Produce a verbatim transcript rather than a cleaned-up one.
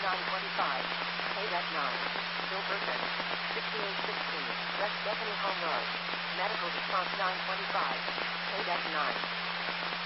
nine twenty-five. Paid at nine. Bill Burton. sixty-eight sixteen. West Bethany Home Road. Medical response nine twenty-five. Paid at nine.